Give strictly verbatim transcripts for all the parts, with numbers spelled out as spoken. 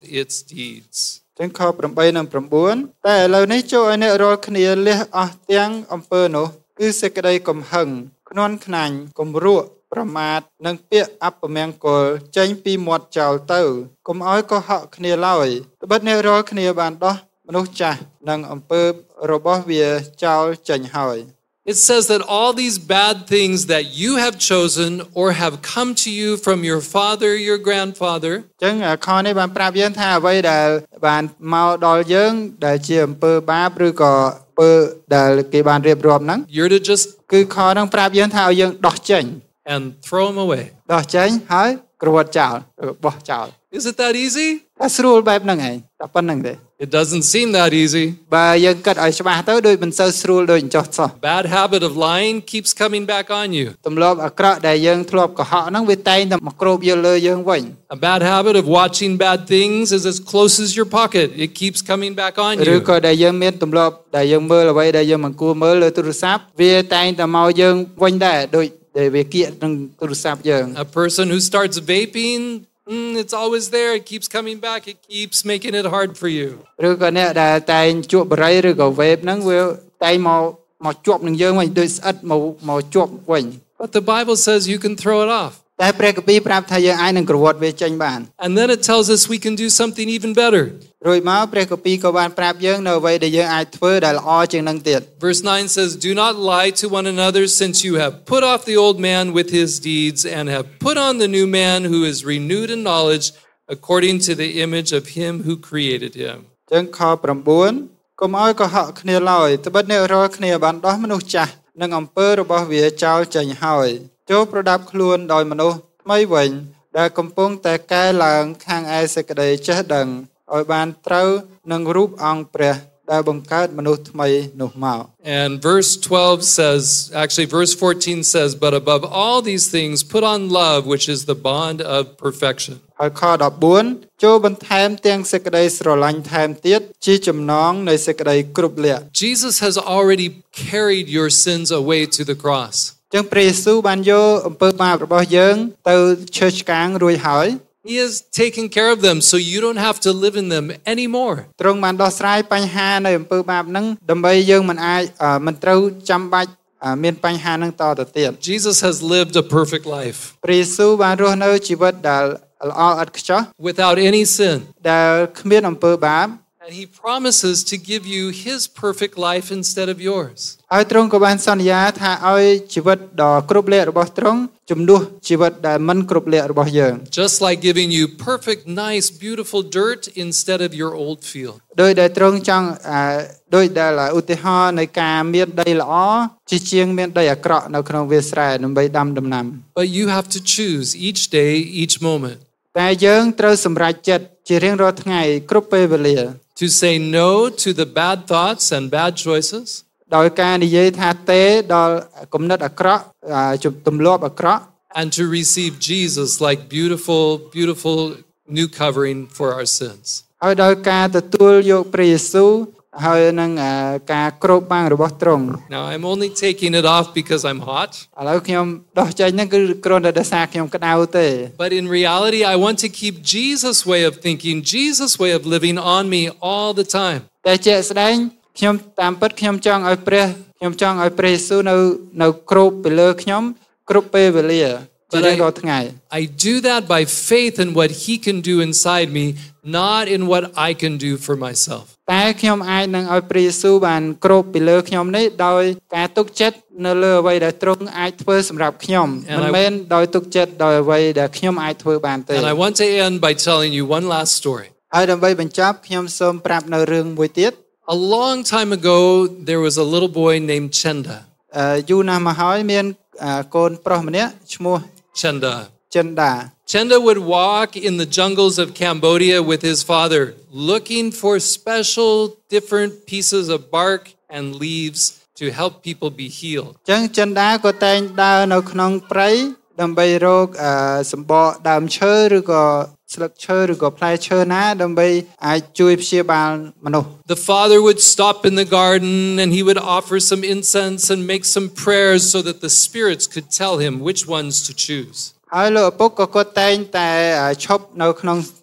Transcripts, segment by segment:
its deeds. ចឹងខeight និងnineតែឥឡូវនេះចូលឲ្យអ្នករាល់គ្នាលះអស់ទាំងអំពើនោះគឺសេចក្តីកំហឹងខ្នាន់ខ្នាញ់គំរក់ប្រមាថនិងពាក្យអពមង្គលចេញពីមាត់ចោលទៅកុំឲ្យកុហកគ្នាឡើយត្បិតអ្នករាល់គ្នាបានដោះមនុស្សចាស់និងអំពើរបស់វាចោលចេញហើយ It says that all these bad things that you have chosen or have come to you from your father, your grandfather. ចឹងខនេះបានប្រាប់យើងថាអ្វីដែលបានមកដល់យើងដែលជាអំពើបាបឬក៏អំពើដែលគេបានរៀបរាប់ហ្នឹង You're to just គឺខហ្នឹងប្រាប់យើងថាឲ្យយើងដោះចេញ and throw them away. ដោះចេញហើយក្រវត់ចោលបោះចោល Is it that easy? តែស្រួលបែបហ្នឹងឯងតែប៉ុណ្្នឹងទេ It doesn't seem that easy. បើយើងគិតឲ្យច្បាស់ទៅដូចមិនសូវស្រួលដូចអញ្ចោះសោះ Bad habit of lying keeps coming back on you. ទម្លាប់អាក្រក់ដែលយើងធ្លាប់កុហកហ្នឹងវាតែងតែមកគ្របយកលើយើងវិញ A bad habit of watching bad things is as close as your pocket. It keeps coming back on you. ឬក៏ដែលយើងមានទម្លាប់ដែលយើងមើលអ្វីដែលយើងមិនគួរមើលលើទូរស័ព្ទវាតែងតែមកយើងវិញដែរដូចដែលវាគៀកនឹងទូរស័ព្ទយើង A person who starts vaping, mm, it's always there. It keeps coming back. It keeps making it hard for you. ឬក៏អ្នកដែលតែងជក់បារីឬក៏ vape ហ្នឹងវាតែងមកមកជាប់នឹងយើងវិញដូចស្អិតមកមកជាប់វិញ But the Bible says you can throw it off. តែព្រះគម្ពីរប្រាប់ថាយើងអាចនឹងក្រវត់វាចេញបាន And then it tells us we can do something even better. រួចមកព្រះគម្ពីរក៏បានប្រាប់យើងនៅអ្វីដែលយើងអាចធ្វើដែលល្អជាងនឹងទៀត Verse nine says, "Do not lie to one another, since you have put off the old man with his deeds and have put on the new man who is renewed in knowledge according to the image of him who created him." ចឹងខnineកុំឲ្យកុហកគ្នាឡើយត្បិតអ្នករាល់គ្នាបានដោះមនុស្សចាស់និងអំពើរបស់វាចោលចេញហើយចូលប្រដាប់ខ្លួនដោយមនុស្សថ្មីវិញដែលកំពុងតែកែឡើងខាងឯសេចក្តីចេះដឹងឲ្យបានត្រូវនឹងរូបអង្គព្រះដែលបង្កើតមនុស្សថ្មីនោះមក And verse twelve says, actually verse fourteen says, "But above all these things put on love, which is the bond of perfection." ហើយខfourteenចូលបន្ថែមទាំងសេចក្តីស្រឡាញ់ថែមទៀតជាចំណងនៃសេចក្តីគ្រប់លក្ខ Jesus has already carried your sins away to the cross. ចឹងព្រះយេស៊ូវបានយកអំពើបាបរបស់យើងទៅឈើឆ្កាងរួចហើយ He has taken care of them so you don't have to live in them anymore. ទ្រង់បានដោះស្រាយបញ្ហានៃអំពើបាបហ្នឹងដើម្បីយើងមិនអាចមិនត្រូវចាំបាច់មានបញ្ហាហ្នឹងតទៅទៀត Jesus has lived a perfect life. ព្រះយេស៊ូវបានរស់នៅជីវិតដែលល្អឥតខ្ចោះ without any sin. ដែលគ្មានអំពើបាប And he promises to give you his perfect life instead of yours. ហើយទ្រង់ក៏បានសន្យាថាឲ្យជីវិតដ៏គ្រប់លក្ខរបស់ទ្រង់ជំនួសជីវិតដែលមិនគ្រប់លក្ខរបស់យើង Just like giving you perfect, nice, beautiful dirt instead of your old field. ដោយដែលទ្រង់ចង់ដោយដែលឧទាហរណ៍នៃការមានដីល្អជាជាងមានដីអាក្រក់នៅក្នុងវាលស្រែដើម្បីដាំដំណាំ But you have to choose each day, each moment. តែយើងត្រូវសម្រេចចិត្តជារៀងរាល់ថ្ងៃគ្រប់ពេលវេលា To say no to the bad thoughts and bad choices. ដោយការនិយាយថាទេដល់គំនិតអាក្រក់ទម្លាប់អាក្រក់ And to receive Jesus like beautiful, beautiful new covering for our sins. ហើយដោយការទទួលយកព្រះយេស៊ូវហើយនឹងការគ្របបាំងរបស់ទ្រង់ Now I'm only taking it off because I'm hot. ឥឡូវខ្ញុំដោះចេញហ្នឹងគឺគ្រាន់តែដោយសារខ្ញុំក្តៅទេ But in reality I want to keep Jesus' way of thinking, Jesus' way of living on me all the time. តែជាក់ស្ដែងខ្ញុំតាមពិតខ្ញុំចង់ឲ្យព្រះខ្ញុំចង់ឲ្យព្រះយេស៊ូវនៅនៅគ្របពីលើខ្ញុំគ្រប់ពេលវេលាជារៀងរាល់ថ្ងៃ I do that by faith in what he can do inside me, not in what I can do for myself. តែខ្ញុំអាចនឹងឲ្យព្រះយេស៊ូវបានគ្របពីលើខ្ញុំនេះដោយការទុកចិត្តនៅលើអ្វីដែលទ្រង់អាចធ្វើសម្រាប់ខ្ញុំមិនមែនដោយទុកចិត្តដោយអ្វីដែលខ្ញុំអាចធ្វើបានទេ And I want to end by telling you one last story. ហើយដើម្បីបញ្ចប់ខ្ញុំសូមប្រាប់នៅរឿងមួយទៀត A long time ago there was a little boy named Chenda. យូរណាស់មកហើយមានកូនប្រុសម្នាក់ឈ្មោះ Chenda. Chenda. Chenda would walk in the jungles of Cambodia with his father, looking for special different pieces of bark and leaves to help people be healed. ចឹង Chenda ក៏តែងដើរនៅក្នុងព្រៃដើម្បីរកសម្បកដើមឈើឬក៏ស្លឹកឈើឬក៏ផ្លែឈើណាដើម្បីអាចជួយព្យាបាលមនុស្ស The father would stop in the garden and he would offer some incense and make some prayers so that the spirits could tell him which ones to choose. ហើយលោកឪពុកក៏គាត់តែងតែឈប់នៅក្នុង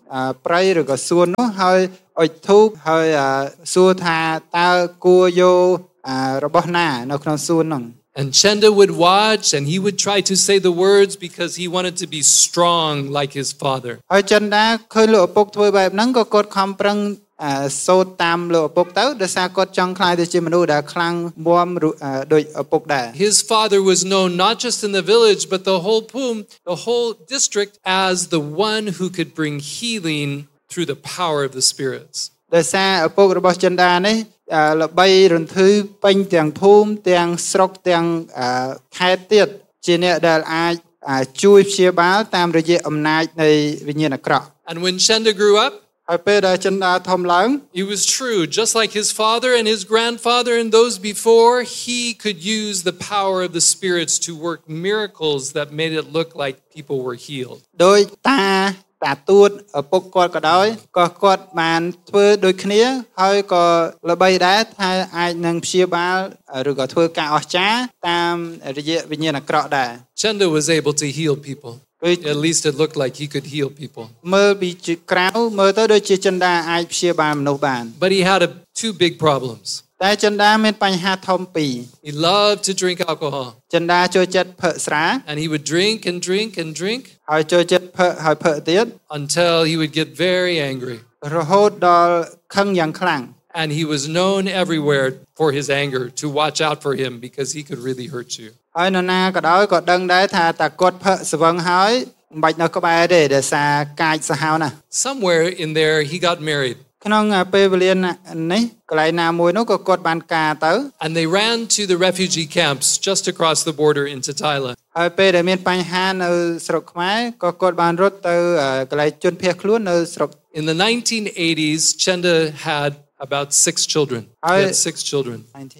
ប្រៃឬក៏សួននោះហើយអុជធូបហើយសួរថាតើគួរយករបស់ណានៅក្នុងសួននោះ And Chenda would watch and he would try to say the words because he wanted to be strong like his father. ហើយចិនដាឃើញលោកឪពុកធ្វើបែបហ្នឹងក៏គាត់ខំប្រឹងសូត្រតាមលោកឪពុកទៅដោយសារគាត់ចង់ខ្លាយទៅជាមនុស្សដែលខ្លាំងមាំដូចឪពុកដែរ His father was known not just in the village but the whole Pum, the whole district as the one who could bring healing through the power of the spirits. ដោយសារឪពុករបស់ចិនដានេះល្បីរន្ទឺពេញទាំងភូមិទាំងស្រុកទាំងខេត្តទៀតជាអ្នកដែលអាចជួយព្យាបាលតាមរយៈអំណាចនៃវិញ្ញាណអាក្រក់ And when Chenda grew up, ហើយពេលដែលចិនដាធំឡើង it was true just like his father and his grandfather and those before, he could use the power of the spirits to work miracles that made it look like people were healed. ដោយតាតាទួតឪពុកគាត់ក៏ដោយក៏គាត់បានធ្វើដូចគ្នាហើយក៏ល្បីដែរថាអាចនឹងព្យាបាលឬក៏ធ្វើការអស្ចារ្យតាមរយៈវិញ្ញាណអាក្រក់ដែរ Chenda was able to heal people. At least it looked like he could heal people. មើលពីក្រៅមើលទៅដូចជាចិនដាអាចព្យាបាលមនុស្សបាន But he had a, two big problems. តែចិនដាមានបញ្ហាធំពីរ He loved to drink alcohol. ចិនដាចូលចិត្តផឹកស្រា And he would drink and drink and drink ហើយចូលចិត្តផឹកហើយផឹកទៀត until he would get very angry. រហូតដល់ខឹងយ៉ាងខ្លាំង And he was known everywhere for his anger, to watch out for him because he could really hurt you. ហើយនរណាក៏ដោយក៏ដឹងដែរថាតាគាត់ផឹកស្វឹងហើយមិនបាច់នៅក្បែរទេដោយសារកាចសាហាវណាស់ Somewhere in there he got married. ក្នុងពេលវេលានេះកន្លែងណាមួយនោះក៏គាត់បានការទៅ And they ran to the refugee camps just across the border into Thailand. ហើយពេលដែលមានបញ្ហានៅស្រុកខ្មែរក៏គាត់បានរត់ទៅកន្លែងជនភៀសខ្លួននៅស្រុក In the nineteen eighties, Chenda had about six children. He had six children.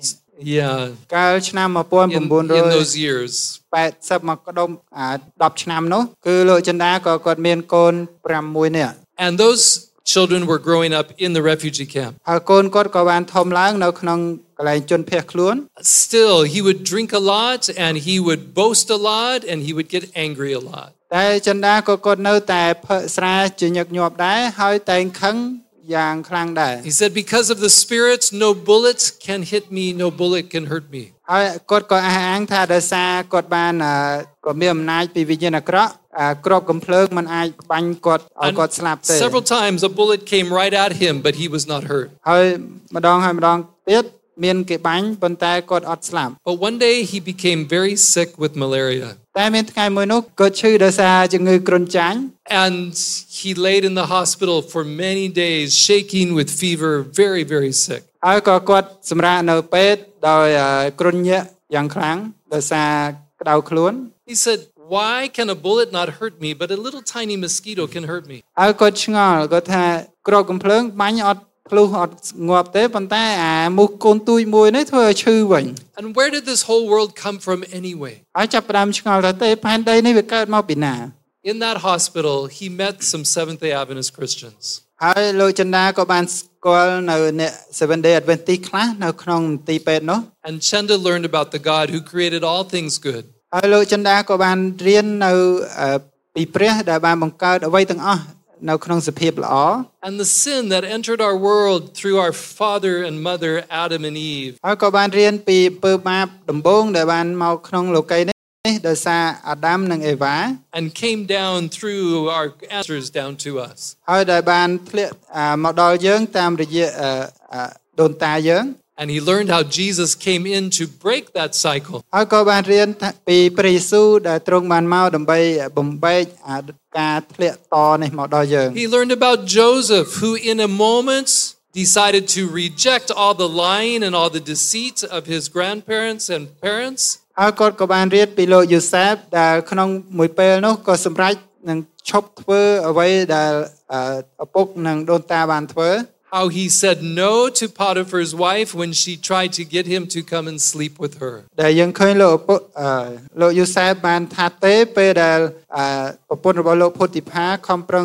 Yeah. កាលឆ្នាំ in, in those years. แปดสิบមកក្ដុំtenឆ្នាំនោះគឺលោកចិនដាក៏គាត់មានកូនsixនាក់ And those children were growing up in the refugee camp. ហើយកូនគាត់ក៏បានធំឡើងនៅក្នុងកន្លែងជនភៀសខ្លួន Still, he would drink a lot and he would boast a lot and he would get angry a lot. តែចិនដាក៏គាត់នៅតែផឹកស្រាជាញឹកញាប់ដែរហើយតែងខឹងយ៉ាងខ្លាំងដែរ He said, because of the spirits, no bullet can hit me, no bullet can hurt me. ហើយគាត់ក៏អះអាងថាដោយសារគាត់បានក៏មានអំណាចពីវិញ្ញាណអាក្រក់គ្រាប់កំភ្លើងមិនអាចបាញ់គាត់ឲ្យគាត់ស្លាប់ទេ Several times a bullet came right at him, but he was not hurt. ហើយម្ដងហើយម្ដងទៀតមានគេបាញ់ប៉ុន្តែគាត់អត់ស្លាប់ But one day he became very sick with malaria. តែមានថ្ងៃមួយនោះគាត់ឈឺដោយសារជំងឺគ្រុនចាញ់ And he laid in the hospital for many days, shaking with fever, very, very sick. ហើយក៏គាត់សម្រាកនៅពេទ្យដោយគ្រុនញាក់យ៉ាងខ្លាំងដោយសារក្តៅខ្លួន He said, why can a bullet not hurt me, but a little tiny mosquito can hurt me? ហើយគាត់ឆ្ងល់គាត់ថាគ្រាប់កំភ្លើងបាញ់អត់ភ្លុះអត់ងាប់ទេប៉ុន្តែអាមូសកូនទូចមួយនេះធ្វើឲ្យឈឺវិញ And where did this whole world come from anyway? ហើយចាប់ផ្ដើមឆ្ងល់ថាទេផែនដីនេះវាកើតមកពីណា In that hospital, he met some Seventh-day Adventist Christians. ហើយលោកចិនដាក៏បានស្គាល់នៅអ្នក Seventh-day Adventist ខ្លះនៅក្នុងមន្ទីរពេទ្យនោះ And Chenda learned about the God who created all things good. ហើយលោកចិនដាក៏បានរៀននៅពីព្រះដែលបានបង្កើតអ្វីទាំងអស់នៅក្នុងសភាពល្អ And the sin that entered our world through our father and mother Adam and Eve. ហើយក៏បានរៀនពីអំពើបាបដំបូងដែលបានមកក្នុងលោកីនេះដោយសារអាដាមនិងអេវ៉ា And came down through our ancestors down to us. ហើយដែលបានធ្លាក់មកដល់យើងតាមរយៈដូនតាយើង And he learned how Jesus came in to break that cycle. ហើយក៏បានរៀនពីព្រះយេស៊ូវដែលទ្រង់បានមកដើម្បីបំបែកការធ្លាក់តនេះមកដល់យើង He learned about Joseph, who in a moment decided to reject all the lying and all the deceit of his grandparents and parents. ហើយគាត់ក៏បានរៀនពីលោកយូសេបដែលក្នុងមួយពេលនោះក៏សម្រេចនឹងឈប់ធ្វើអ្វីដែលឪពុកនិងដូនតាបានធ្វើ How he said no to Potiphar's wife when she tried to get him to come and sleep with her. ដែលយើងឃើញលោកឪពុកលោកយូសេបបានថាទេពេលដែលប្រពន្ធរបស់លោកផូទីផាខំប្រឹង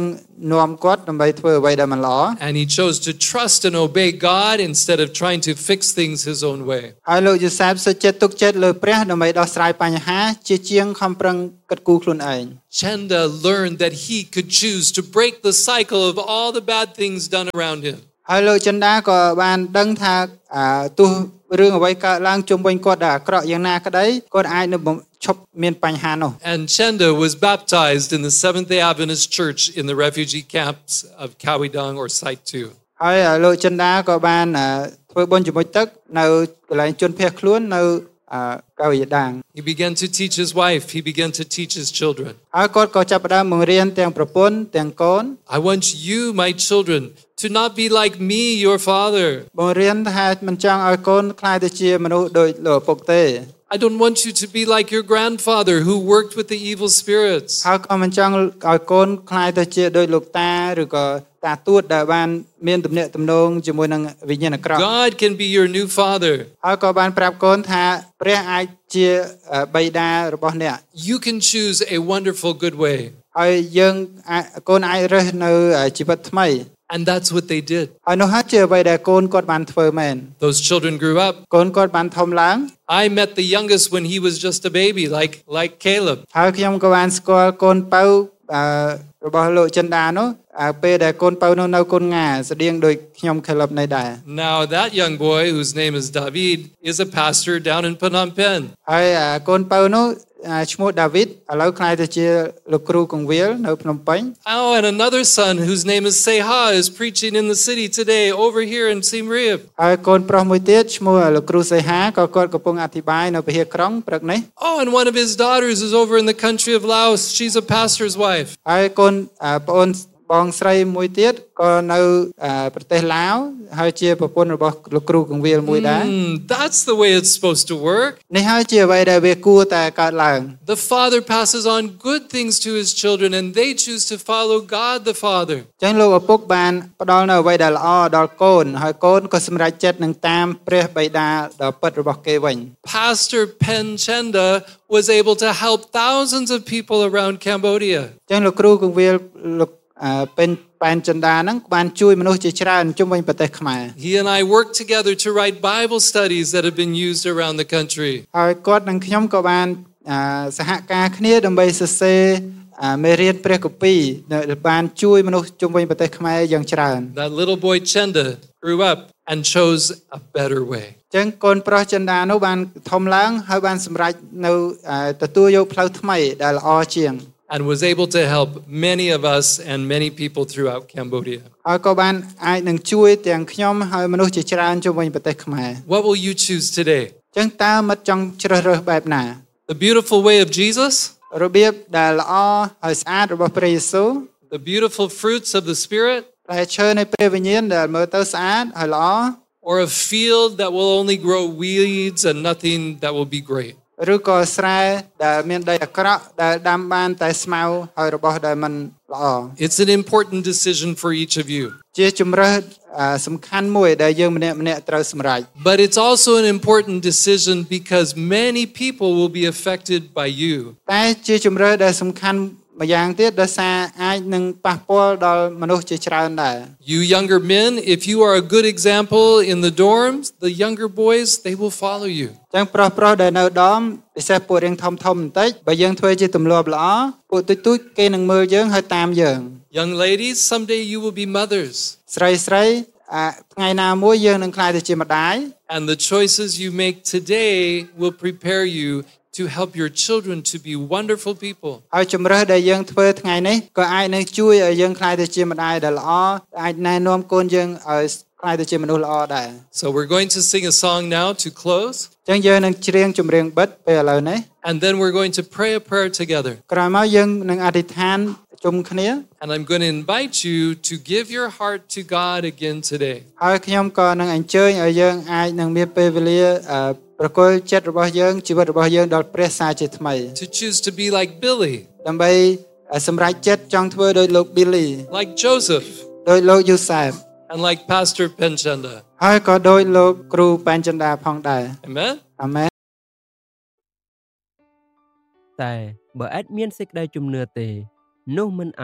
នាំគាត់ដើម្បីធ្វើអ្វីដែលមិនល្អ And he chose to trust and obey God instead of trying to fix things his own way. ហើយលោកយូសេបសុខចិត្តទុកចិត្តលើព្រះដើម្បីដោះស្រាយបញ្ហាជាជាងខំប្រឹងគិតគូរខ្លួនឯង Chenda learned that he could choose to break the cycle of all the bad things done around him. ហើយលោកចិនដាក៏បានដឹងថាទោះរឿងអ្វីកើតឡើងជុំវិញគាត់ដែលអាក្រក់យ៉ាងណាក្តីគាត់អាចនឹងឈប់មានបញ្ហានោះ And Chenda was baptized in the Seventh-day Adventist Church in the refugee camps of Kawidang or Site two. ហើយលោកចិនដាក៏បានធ្វើបុណ្យជាមួយទឹកនៅកន្លែងជនភៀសខ្លួននៅកៅយដាង He began to teach his wife, he began to teach his children. ហើយគាត់ក៏ចាប់ផ្ដើមបង្រៀនទាំងប្រពន្ធទាំងកូន I want you, my children, to not be like me, your father. បង្រៀនថាមិនចង់ឲ្យកូនខ្លាយទៅជាមនុស្សដូចលោកឪពុកទេ I don't want you to be like your grandfather who worked with the evil spirits. ហើយក៏មិនចង់ឲ្យកូនខ្លាយទៅជាដូចលោកតាឬក៏តាទួតដែលបានមានទំនាក់ទំនងជាមួយនឹងវិញ្ញាណអាក្រក់ God can be your new father. ហើយក៏បានប្រាប់កូនថាព្រះអាចជាបិតារបស់អ្នក You can choose a wonderful good way. ហើយយើងកូនអាចរើសនៅជីវិតថ្មី And that's what they did. ហើយនោះហើយជាអ្វីដែលកូនគាត់បានធ្វើមែន Those children grew up. កូនគាត់បានធំឡើង I met the youngest when he was just a baby, like like Caleb. ហើយខ្ញុំក៏បានស្គាល់កូនពៅរបស់លោកចិនដានោះពេលដែលកូនពៅនោះនៅកូនងាស្តៀងដូចខ្ញុំ Caleb នេះដែរ Now that young boy whose name is David is a pastor down in Phnom Penh. ហើយកូនពៅនោះឈ្មោះដាវីតឥឡូវខ្លាយទៅជាលោកគ្រូកងវិលនៅភ្នំពេញ Oh, and another son whose name is Seha is preaching in the city today over here in Siem Reap. ហើយកូនប្រុសមួយទៀតឈ្មោះលោកគ្រូសេហាក៏គាត់កំពុងអធិប្បាយនៅពហិក្រុងព្រឹកនេះ Oh, and one of his daughters is over in the country of Laos. She's a pastor's wife. ហើយកូនប្អូនបងស្រីមួយទៀតក៏នៅប្រទេសឡាវហើយជាប្រពន្ធរបស់លោកគ្រូកងវិលមួយដែរ That's the way it's supposed to work. នេះហើយជាអ្វីដែលវាគួរតែកើតឡើង The father passes on good things to his children and they choose to follow God the Father. ចឹងលោកឪពុកបានផ្ដល់នៅអ្វីដែលល្អដល់កូនហើយកូនក៏សម្រេចចិត្តនឹងតាមព្រះបិតាដ៏ពិតរបស់គេវិញ Pastor Pen Chenda was able to help thousands of people around Cambodia. ចឹងលោកគ្រូកងវិលលោកเป็นប៉ែនចិនដាហ្នឹងបានជួយមនុស្សជាច្រើនជុំវិញប្រទេសខ្មែរ He and I worked together to write Bible studies that have been used around the country. ហើយគាត់និងខ្ញុំក៏បានសហការគ្នាដើម្បីសរសេរមេរៀនព្រះគម្ពីរដែលបានជួយមនុស្សជុំវិញប្រទេសខ្មែរយ៉ាងច្រើន That little boy Chenda grew up and chose a better way. ចឹងកូនប្រុសចិនដានោះបានធំឡើងហើយបានសម្រេចនៅទទួលយកផ្លូវថ្មីដែលល្អជាង And was able to help many of us and many people throughout Cambodia. ហើយក៏បានអាចនឹងជួយទាំងខ្ញុំហើយមនុស្សជាច្រើនជុំវិញប្រទេសខ្មែរ What will you choose today? ចឹងតើមិត្តចង់ជ្រើសរើសបែបណា The beautiful way of Jesus? របៀបដែលល្អហើយស្អាតរបស់ព្រះយេស៊ូវ The beautiful fruits of the Spirit? ផ្លែឈើនៃព្រះវិញ្ញាណដែលមើលទៅស្អាតហើយល្អ Or a field that will only grow weeds and nothing that will be great? ឬក៏ស្រែដែលមានដីអាក្រក់ដែលដាំបានតែស្មៅហើយរបស់ដែលមិនល្អ It's an important decision for each of you. ជាជំរើសសំខាន់មួយដែលយើងម្នាក់ម្នាក់ត្រូវសម្រេច But it's also an important decision because many people will be affected by you. តែជាជំរើសដែលសំខាន់ម្យ៉ាងទៀតដោយសារអាចនឹងប៉ះពាល់ដល់មនុស្សជាច្រើនដែរ You younger men, if you are a good example in the dorms, the younger boys, they will follow you. ចឹងប្រុសប្រុសដែលនៅដមពិសេសពួករៀងធំធំបន្តិចបើយើងធ្វើជាទម្លាប់ល្អពួកទូចទូចគេនឹងមើលយើងហើយតាមយើង Young ladies, someday you will be mothers. ស្រីស្រីថ្ងៃណាមួយយើងនឹងក្លាយទៅជាម្ដាយ And the choices you make today will prepare you to help your children to be wonderful people. ហើយជំរើសដែលយើងធ្វើថ្ងៃនេះក៏អាចនឹងជួយឲ្យយើងក្លាយទៅជាម្ដាយដែលល្អអាចណែនាំកូនយើងឲ្យក្លាយទៅជាមនុស្សល្អដែរ So we're going to sing a song now to close. ចឹងយើងនឹងច្រៀងចម្រៀងបិទពេលឥឡូវនេះ And then we're going to pray a prayer together. ក្រោយមកយើងនឹងអធិដ្ឋានជុំគ្នា And I'm going to invite you to give your heart to God again today. ហើយខ្ញុំក៏នឹងអញ្ជើញឲ្យយើងអាចនឹងមានពេលវេលាប្រគល់ចិត្តរបស់យើងជីវិតរបស់យើងដល់ព្រះសាជាថ្មី To choose to be like Billy. ដើម្បីសម្រេចចិត្តចង់ធ្វើដោយលោក Billy. Like Joseph. ដោយលោក Joseph. And like Pastor Pen Chenda. ហើយក៏ដោយលោកគ្រូប៉ែនចិន្តាផងដែរ Amen. Amen. តែបើអាចមានសេចក្តីជំនឿទេនោះមិនអាច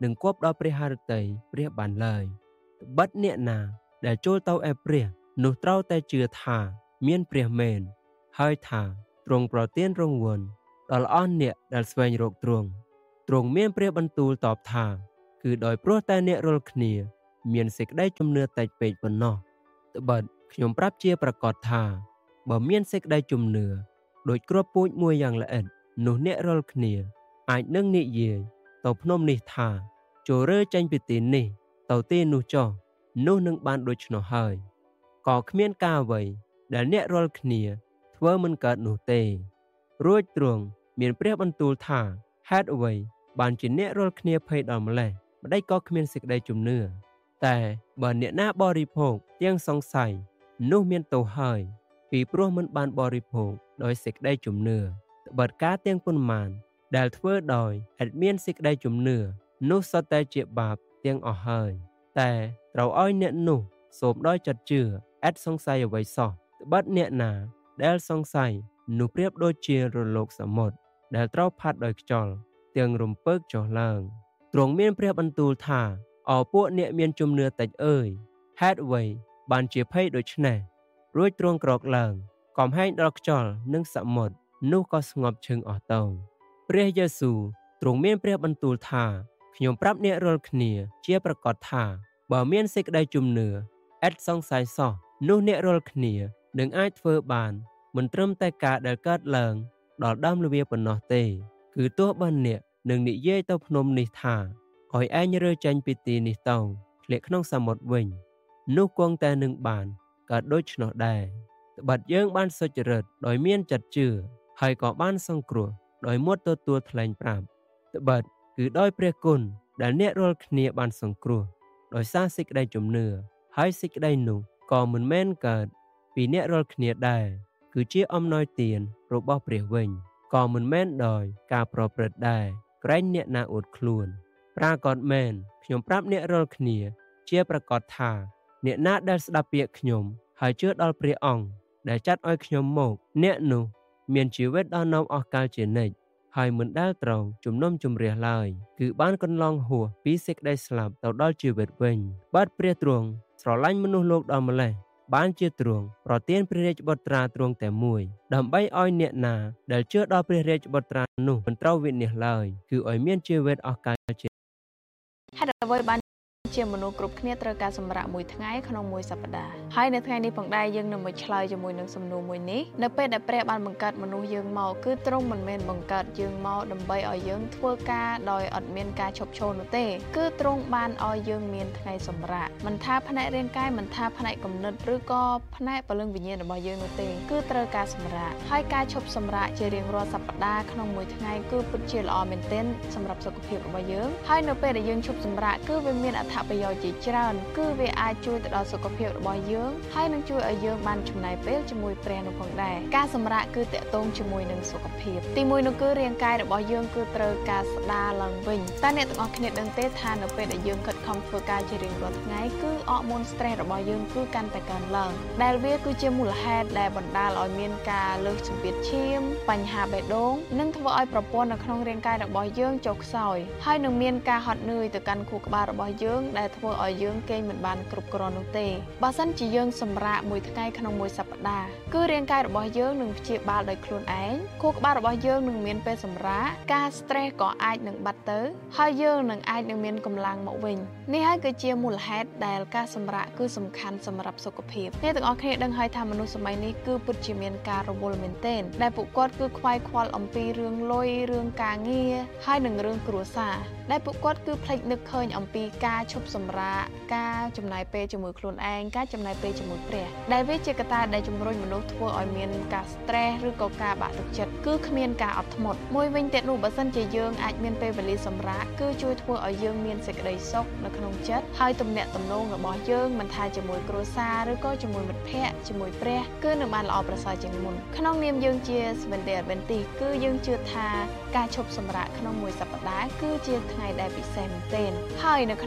នឹងគប់ដល់ព្រះハរតីព្រះបានឡើយត្បិតអ្នកណាដែលចូលទៅឯព្រះនោះត្រូវតែជឿថាមានព្រះមែនហើយថាទ្រង់ប្រទានរង្វាន់ដល់អស់អ្នកដែលស្វែងរកទ្រង់ទ្រង់មានព្រះបន្ទូលតបថាគឺដោយព្រោះតែអ្នករាល់គ្នាមានសេចក្តីជំនឿតិចពេកប៉ុណ្ណោះត្បិតខ្ញុំប្រាប់ជាប្រកាសថាបើមានសេចក្តីជំនឿដូចគ្រាប់ពូជមួយយ៉ាងល្អិតនោះអ្នករាល់គ្នាអាចនឹងនិយាយទៅភ្នំនេះថាចូលរើចេញពីទីនេះទៅទីនោះចុះនោះនឹងបានដូច្នោះហើយក៏គ្មានការអ្វីដែលអ្នករាល់គ្នាធ្វើមិនកើតនោះទេរួចទ្រង់មានព្រះបន្ទូលថាហេតុអ្វីបានជាអ្នករាល់គ្នាភ័យដល់ម្លេះម្ដេចក៏គ្មានសេចក្តីជំនឿតែបើអ្នកណាបរិភោគទាំងសង្ស័យនោះមានទោសហើយពីព្រោះមិនបានបរិភោគដោយសេចក្តីជំនឿត្បិតការទាំងប៉ុន្មានដែលធ្វើដោយឥតមានសេចក្តីជំនឿនោះសុទ្ធតែជាបាបទាំងអស់ហើយតែត្រូវឲ្យអ្នកនោះសូមដោយចិត្តជឿឥតសង្ស័យអ្វីសោះត្បិតអ្នកណាដែលសង្ស័យនោះប្រៀបដូចជារលកសមុទ្រដែលត្រូវផាត់ដោយខ្យល់ទាំងរំពើកចុះឡើងទ្រង់មានព្រះបន្ទូលថាអោពួកអ្នកមានជំនឿតិចអើយហេតុអ្វីបានជាភ័យដូច្នេះរួចទ្រង់ក្រោកឡើងកំហែងដល់ខ្យល់និងសមុទ្រនោះក៏ស្ងប់ឈឹងអស់ទៅព្រះយេស៊ូវទ្រង់មានព្រះបន្ទូលថាខ្ញុំប្រាប់អ្នករាល់គ្នាជាប្រកាសថាបើមានសេចក្តីជំនឿឥតសង្ស័យសោះនោះអ្នករាល់គ្នានឹងអាចធ្វើបានមិនត្រឹមតែការដែលកើតឡើងដល់ដើមល្វាប៉ុណ្ណោះទេគឺទោះបើអ្នកនឹងនិយាយទៅភ្នំនេះថាឲ្យឯងរើចេញពីទីនេះទៅធ្លាក់ក្នុងសមុទ្រវិញនោះគង់តែនឹងបានកើតដូច្នោះដែរត្បិតយើងបានសុចរិតដោយមានចិត្តជឿហើយក៏បានសង្គ្រោះដោយមាត់ទទួលថ្លែងប្រាប់ត្បិតគឺដោយព្រះគុណដែលអ្នករាល់គ្នាបានសង្គ្រោះដោយសារសេចក្តីជំនឿហើយសេចក្តីនោះក៏មិនមែនកើតពីអ្នករាល់គ្នាដែរគឺជាអំណោយទានរបស់ព្រះវិញក៏មិនមែនដោយការប្រព្រឹត្តដែរក្រែងអ្នកណាអួតខ្លួនប្រាកដមែនខ្ញុំប្រាប់អ្នករាល់គ្នាជាប្រកាសថាអ្នកណាដែលស្ដាប់ពាក្យខ្ញុំហើយជឿដល់ព្រះអង្គដែលចាត់ឲ្យខ្ញុំមកអ្នកនោះមានជីវិតដល់នៅអស់កលជានិច្ចហើយមិនដែលត្រូវជំនុំជម្រះឡើយគឺបានកន្លងហួសពីសេចក្តីស្លាប់ទៅដល់ជីវិតវិញបាទព្រះទ្រង់ស្រឡាញ់មនុស្សលោកដល់ម្លេះបានជាទ្រង់ប្រទានព្រះរាជបុត្រាទ្រង់តែមួយដើម្បីឲ្យអ្នកណាដែលជឿដល់ព្រះរាជបុត្រានោះមិនត្រូវវិនាសឡើយគឺឲ្យមានជីវិតអស់កលជាហេតុអ្វីបានជាមនុស្សគ្រប់គ្នាត្រូវការសម្រាប់មួយថ្ងៃក្នុងមួយសប្តាហ៍ហើយនៅថ្ងៃនេះផងដែរយើងនឹងមកឆ្លើយជាមួយនឹងសំណួរមួយនេះនៅពេលដែលព្រះបានបង្កើតមនុស្សយើងមកគឺទ្រង់មិនមែនបង្កើតយើងមកដើម្បីឲ្យយើងធ្វើការដោយអត់មានការឈប់ឈរនោះទេគឺទ្រង់បានឲ្យយើងមានថ្ងៃសម្រាកមិនថាផ្នែករាងកាយមិនថាផ្នែកគំនិតឬក៏ផ្នែកពលឹងវិញ្ញាណរបស់យើងនោះទេគឺត្រូវការសម្រាកហើយការឈប់សម្រាកជារៀងរាល់សប្តាហ៍ក្នុងមួយថ្ងៃគឺពិតជាល្អមែនទែនសម្រាប់សុខភាពរបស់យើងហើយនៅពេលដែលយើងឈប់សម្រាកគឺវាមានអត្ថប្រយោជន៍ជាច្រើនគឺវាអាចជួយទៅដល់សុខភាពរបស់យើងហើយនឹងជួយឲ្យយើងបានចំណាយពេលជាមួយព្រះនោះផងដែរការសម្រាកគឺតកតងជាមួយនឹងសុខភាពទីមួយនោះគឺរាងកាយរបស់យើងគឺត្រូវការស្ដារឡើងវិញតែអ្នកទាំងអស់គ្នាដឹងទេថានៅពេលដែលយើងខិតខំធ្វើការជារៀងរាល់ថ្ងៃគឺអរម៉ូន stress របស់យើងគឺកាន់តែកើនឡើងដែលវាគឺជាមូលហេតុដែលបណ្ដាលឲ្យមានការលើសសម្ពាធឈាមបញ្ហាបេះដូងនិងធ្វើឲ្យប្រព័ន្ធនៅក្នុងរាងកាយរបស់យើងចុះខ្សោយហើយនឹងមានការហត់នឿយទៅកាន់ខួរក្បាលរបស់យើងដែលធ្វើឲ្យយើងគេងមិនបានគ្រប់គ្រាន់នោះទេបើសិនជាយើងសម្រាកមួយថ្ងៃក្នុងមួយសប្តាហ៍គឺរាងកាយរបស់យើងនឹងព្យាបាលដោយខ្លួនឯងខួរក្បាលរបស់យើងនឹងមានពេលសម្រាកការ stress ក៏អាចនឹងបាត់ទៅហើយយើងនឹងអាចនឹងមានកម្លាំងមកវិញនេះហើយគឺជាមូលហេតុដែលការសម្រាកគឺសំខាន់សម្រាប់សុខភាពអ្នកទាំងអស់គ្នាដឹងហើយថាមនុស្សសម័យនេះគឺពិតជាមានការរវល់មែនទែនដែលពួកគាត់គឺខ្វាយខ្វល់អំពីរឿងលុយរឿងការងារហើយនឹងរឿងគ្រួសារដែលពួកគាត់គឺភ្លេចនឹកឃើញអំពីការឈប់សម្រាកការចំណាយពេលជាមួយខ្លួនឯងការចំណាយពេលជាមួយព្រះដែលវាជាកត្តាដែលជំរុញមនុស្សធ្វើឲ្យមានការ stress ឬក៏ការបាក់ទឹកចិត្តគឺគ្មានការអត់ធ្មត់មួយវិញទៀតនោះបើសិនជាយើងអាចមានពេលវេលាសម្រាកគឺជួយធ្វើឲ្យយើងមានសេចក្តីសុខនៅក្នុងចិត្តហើយទំនាក់ទំនងរបស់យើងមិនថាជាមួយគ្រួសារឬក៏ជាមួយមិត្តភ័ក្តិជាមួយព្រះគឺនឹងបានល្អប្រសើរជាងមុនក្នុងនាមយើងជា Seventh Day Adventist គឺយើងជឿថាការឈប់សម្រាកក្នុងមួយសប្តាហ៍គឺជាថ្ងៃដែលពិសេសមែនទែនហើយនៅក្នុងនាម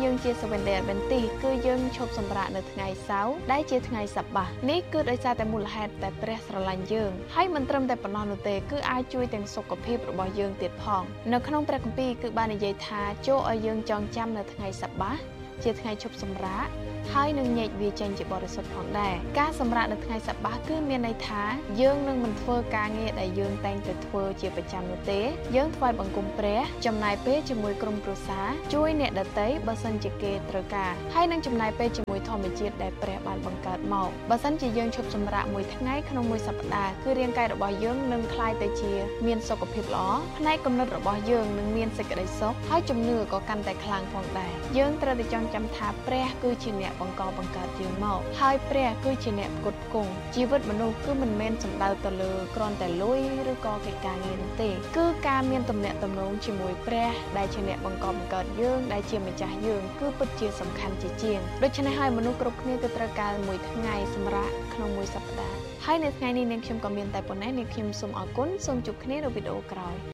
យើងជាសវេនដេបេនទីគឺយើងឈប់សម្រាកនៅថ្ងៃសៅរ៍ដែលជាថ្ងៃសប្បាសនេះគឺដោយសារតែមូលហេតុតែព្រះស្រឡាញ់យើងហើយមិនត្រឹមតែប៉ុណ្ណោះនោះទេគឺអាចជួយទាំងសុខភាពរបស់យើងទៀតផងនៅក្នុងព្រះគម្ពីរគឺបាននិយាយថាចូលឲ្យយើងចងចាំនៅថ្ងៃសប្បាសជាថ្ងៃឈប់សម្រាកហើយនឹងញែកវាចេញជាបរិសុទ្ធផងដែរការសម្រាកនៅថ្ងៃសប្បាសគឺមានន័យថាយើងនឹងមិនធ្វើការងារដែលយើងតែងតែធ្វើជាប្រចាំនោះទេយើងថ្វាយបង្គំព្រះចំណាយពេលជាមួយក្រុមគ្រួសារជួយអ្នកដទៃបើសិនជាគេត្រូវការហើយនឹងចំណាយពេលជាមួយធម្មជាតិដែលព្រះបានបង្កើតមកបើសិនជាយើងឈប់សម្រាកមួយថ្ងៃក្នុងមួយសប្តាហ៍គឺរាងកាយរបស់យើងនឹងคล้ายទៅជាមានសុខភាពល្អផ្នែកគំនិតរបស់យើងនឹងមានសេចក្តីសុខហើយជំនឿក៏កាន់តែខ្លាំងផងដែរយើងត្រូវតែចងចាំថាព្រះគឺជាអ្នកបង្កបង្កើតយើងមកហើយព្រះគឺជាអ្នកផ្គត់ផ្គង់ជីវិតមនុស្សគឺមិនមែនសំដៅទៅលើគ្រាន់តែលុយឬក៏កិច្ចការងារនោះទេគឺការមានទំនាក់ទំនងជាមួយព្រះដែលជាអ្នកបង្កបង្កើតយើងដែលជាម្ចាស់យើងគឺពិតជាសំខាន់ជាជាងដូច្នេះហើយមនុស្សគ្រប់គ្នាគឺត្រូវការមួយថ្ងៃសម្រាប់ក្នុងមួយសប្តាហ៍ហើយនៅថ្ងៃនេះនាងខ្ញុំក៏មានតែប៉ុណ្ណេះនាងខ្ញុំសូមអរគុណសូមជួបគ្នានៅវីដេអូក្រោយ